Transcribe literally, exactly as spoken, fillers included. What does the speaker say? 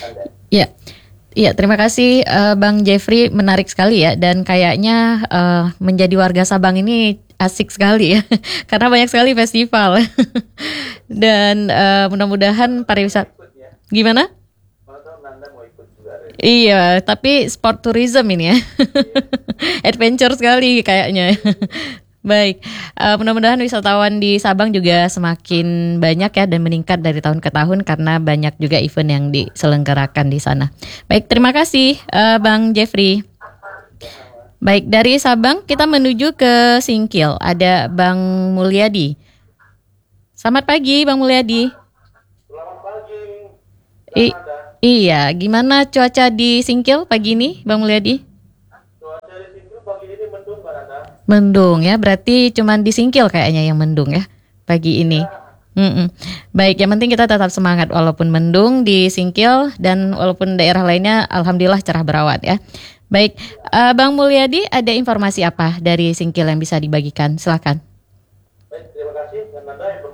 Ya, iya, terima kasih eh, Bang Jeffrey, menarik sekali ya, dan kayaknya eh, menjadi warga Sabang ini asik sekali ya, karena banyak sekali festival dan eh, mudah-mudahan pariwisata. Gimana? Iya, tapi sport tourism ini ya, adventure sekali kayaknya. Baik, eh, mudah-mudahan wisatawan di Sabang juga semakin banyak ya dan meningkat dari tahun ke tahun karena banyak juga event yang diselenggarakan di sana. Baik, terima kasih eh, Bang Jeffrey. Baik, dari Sabang kita menuju ke Singkil. Ada Bang Mulyadi. Selamat pagi Bang Mulyadi. I- iya, gimana cuaca di Singkil pagi ini Bang Mulyadi? Mendung ya, berarti cuman di Singkil kayaknya yang mendung ya pagi ini. Mm-mm. Baik, yang penting kita tetap semangat walaupun mendung di Singkil dan walaupun daerah lainnya alhamdulillah cerah berawan ya. Baik, eh, Bang Mulyadi ada informasi apa dari Singkil yang bisa dibagikan? Silakan.